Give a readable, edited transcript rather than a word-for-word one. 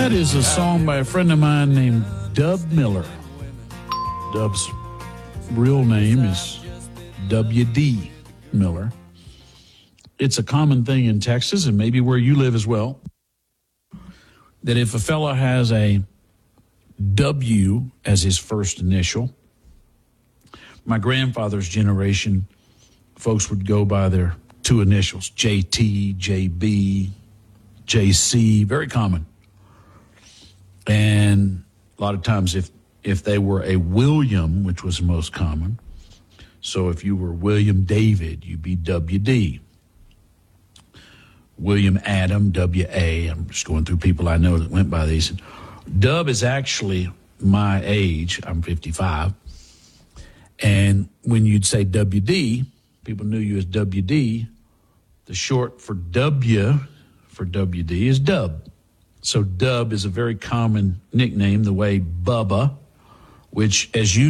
That is a song by a friend of mine named Dub Miller. Dub's real name is W.D. Miller. It's a common thing in Texas and maybe where you live as well, that if a fella has a W as his first initial, my grandfather's generation, folks would go by their two initials, JT, JB, JC, very common. And a lot of times if they were a William, which was the most common, so if you were William David, you'd be WD. William Adam, W.A. I'm just going through people I know that went by these. Dub is actually my age. I'm 55. And when you'd say WD, people knew you as WD. The short for W for WD is Dub. So Dub is a very common nickname, the way Bubba, which, as you